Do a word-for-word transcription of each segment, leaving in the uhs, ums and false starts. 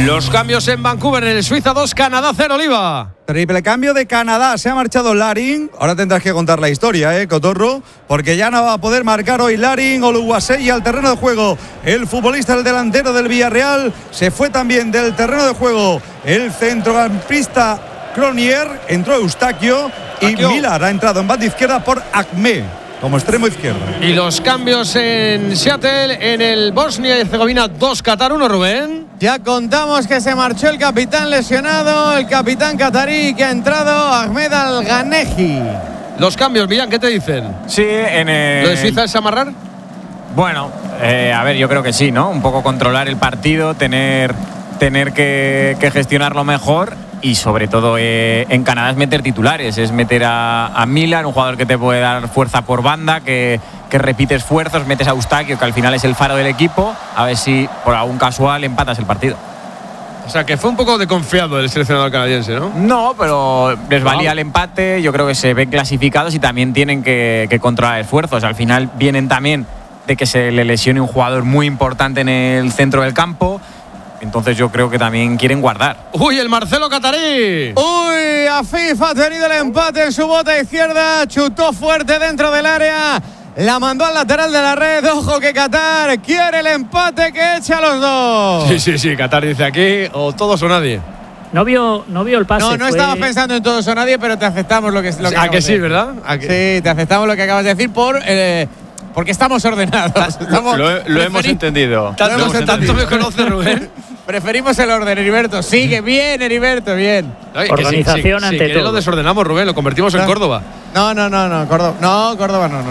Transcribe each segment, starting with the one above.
Los cambios en Vancouver, en el Suiza dos, Canadá cero, Oliva. Triple cambio de Canadá, se ha marchado Larin. Ahora tendrás que contar la historia, ¿eh, Cotorro? Porque ya no va a poder marcar hoy Larin. Oluwasei al terreno de juego. El futbolista, el delantero del Villarreal, se fue también del terreno de juego. El centrocampista Cronier, entró Eustaquio y Aquio. Millar ha entrado en banda izquierda por Acme como extremo izquierdo. Y los cambios en Seattle, en el Bosnia y Herzegovina dos, Qatar uno, Rubén. Ya contamos que se marchó el capitán lesionado, el capitán catarí que ha entrado, Ahmed Al-Ghaneji. Los cambios, Millán, ¿qué te dicen? Sí, en el... ¿Lo de Suiza es amarrar? Bueno, eh, a ver, yo creo que sí, ¿no? Un poco controlar el partido, tener, tener que, que gestionarlo mejor. Y sobre todo eh, en Canadá es meter titulares, es meter a, a Millar, un jugador que te puede dar fuerza por banda, que, que repite esfuerzos, metes a Eustaquio, que al final es el faro del equipo, a ver si por algún casual empatas el partido. O sea, que fue un poco desconfiado el seleccionador canadiense, ¿no? No, pero les valía el empate, yo creo que se ven clasificados y también tienen que, que controlar esfuerzos. Al final vienen también de que se le lesione un jugador muy importante en el centro del campo. Entonces yo creo que también quieren guardar. ¡Uy, el Marcelo Catarí! Uy, Afif ha tenido el empate en su bota izquierda, chutó fuerte dentro del área, la mandó al lateral de la red. Ojo que Qatar quiere el empate, que echa a los dos. Sí, sí, sí, Qatar dice aquí o todos o nadie. No vio, no vio el pase. No, no fue... estaba pensando en todos o nadie, pero te aceptamos lo que, lo que ¿A que sí, de verdad? ¿A que... Sí, te aceptamos lo que acabas de decir por... Eh, porque estamos ordenados. Estamos, lo, lo hemos entendido. Tanto, Lo hemos tanto entendido. me conoce Rubén. Preferimos el orden, Heriberto. Sigue bien, Heriberto, bien. Oye, Organización que sí, sí, ante sí, que todo. lo desordenamos, Rubén, lo convertimos en No. Córdoba. No, no, no, no, Córdoba. No, Córdoba no, no, no.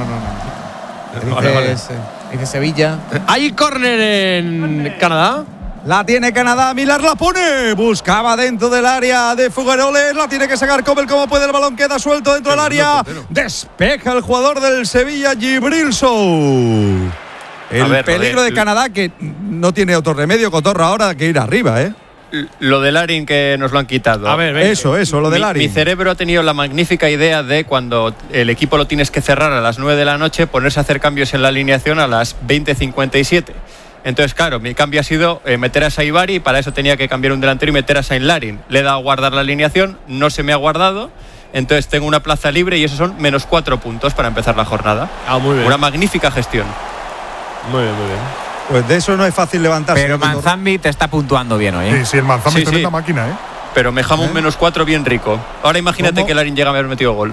no. Vale, vale. Dices, eh, dice Sevilla. ¿Hay córner en Canadá? La tiene Canadá, Millar la pone, buscaba dentro del área de Figueroles, la tiene que sacar Cobel como puede, el balón queda suelto dentro del área, despeja el jugador del Sevilla, Gibril Sou. El ver, peligro de- de Canadá, que no tiene otro remedio, Cotorro, ahora que ir arriba, ¿eh? Lo de Larin que nos lo han quitado. A ver, venga. Eso, eso, lo de mi, Larin. mi cerebro ha tenido la magnífica idea de cuando el equipo lo tienes que cerrar a las nueve de la noche, ponerse a hacer cambios en la alineación a las veinte cincuenta y siete. Entonces, claro, mi cambio ha sido eh, meter a Saibari, y para eso tenía que cambiar un delantero y meter a Saint Larin. Le he dado a guardar la alineación, no se me ha guardado, entonces tengo una plaza libre y esos son menos cuatro puntos para empezar la jornada. Ah, muy bien. Una magnífica gestión. Muy bien, muy bien. Pues de eso no es fácil levantarse. Pero ¿eh, Cotorro? Manzambi te está puntuando bien hoy, ¿eh? Sí, sí, el Manzambi Sí, es tremenda sí. máquina, ¿eh? Pero me jamo ¿Eh? un menos cuatro bien rico. Ahora imagínate ¿Cómo? que Larin llega a haber metido gol.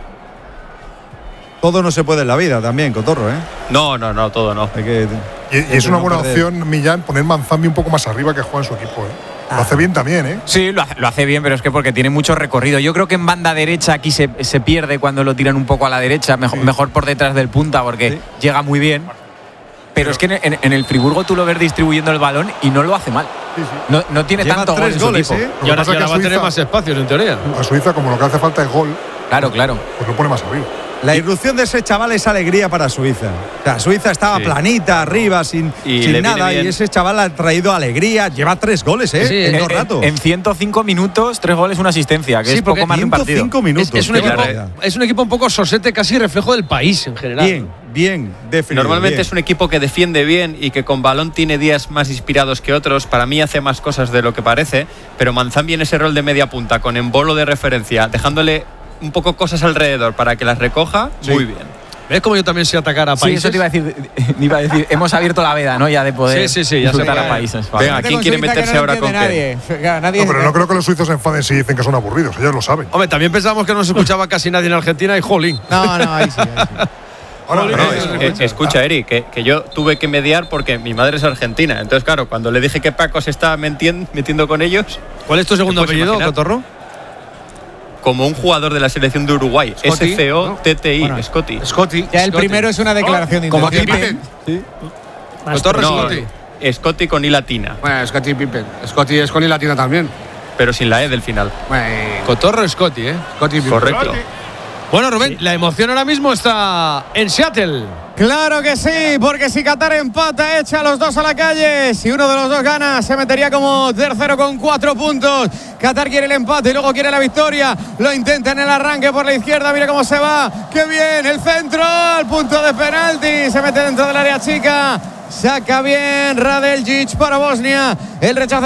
Todo no se puede en la vida también, Cotorro, ¿eh? No, no, no, todo no. Hay que, Y, y es que una no buena perder. opción, Millán, poner Manzambi un poco más arriba que juega en su equipo, ¿eh? Lo hace bien también, ¿eh? Sí, lo hace, lo hace bien, pero es que porque tiene mucho recorrido. Yo creo que en banda derecha aquí se, se pierde cuando lo tiran un poco a la derecha, mejor, Sí. mejor por detrás del punta porque Sí. llega muy bien. Pero es que en, en el Friburgo tú lo ves distribuyendo el balón y no lo hace mal. Sí, sí. No, no tiene Lleva tanto gol tres en su goles, equipo. ¿eh? Lo Y que ahora, pasa y es que ahora va a tener Suiza- más espacios, en teoría. A Suiza, como lo que hace falta es gol, Claro, claro. pues lo pone más arriba. La irrupción de ese chaval es alegría para Suiza. O sea, Suiza estaba Sí. planita, arriba, sin, Y sin le viene nada, bien. y ese chaval ha traído alegría. Lleva tres goles, ¿eh? Sí, en en- dos En- ratos. En ciento cinco minutos, tres goles, una asistencia, que Sí, es porque poco más de un partido. ciento cinco minutos. Es, es un qué equipo, barbaridad. es un equipo un poco sosete, casi reflejo del país en general. Bien, bien, definido. Normalmente bien. es un equipo que defiende bien y que con balón tiene días más inspirados que otros. Para mí hace más cosas de lo que parece, pero Manzambi en ese rol de media punta, con embolo de referencia, dejándole un poco cosas alrededor para que las recoja, Sí. muy bien. ¿Ves cómo yo también sé atacar a Sí, países? eso te iba a decir. iba a decir hemos abierto la veda, ¿no? Ya de poder Sí, sí, sí, ya sé insultar que- a países. Venga, Vete ¿quién con quiere Suiza, que meterse no lo ahora con entiende nadie. Claro, nadie No, pero no creo que los suizos se enfaden si dicen que son aburridos, ellos lo saben. Hombre, también pensábamos que no nos escuchaba casi nadie en Argentina y jolín. No, no, ahí sí, ahí sí. Ahora, Joder, no, No, es- es- es- escucha, Eri, que, que yo tuve que mediar porque mi madre es argentina. Entonces, claro, cuando le dije que Paco se estaba mentien- metiendo con ellos, ¿Cuál es tu segundo ¿Te puedes apellido, imaginar? Cotorro? como un jugador de la selección de Uruguay, Scotty, S C O T T I, Bueno. Scotty. Scotty. Ya el primero es una declaración de Como intención. Más Cotorro, No, Scotty. Scotty con I latina, Bueno, Scotty Pippen. Scotty es con I latina también. pero sin la E del final. Bueno, Cotorro Scotty, ¿eh? Scotty Pippen. Correcto. Bueno, Rubén, la emoción ahora mismo está en Seattle. Claro que sí, porque si Qatar empata, echa a los dos a la calle. Si uno de los dos gana, se metería como tercero con cuatro puntos. Qatar quiere el empate y luego quiere la victoria. Lo intenta en el arranque por la izquierda. Mira cómo se va. ¡Qué bien! El centro al punto de penalti. Se mete dentro del área chica. Saca bien Radeljic para Bosnia. El rechazo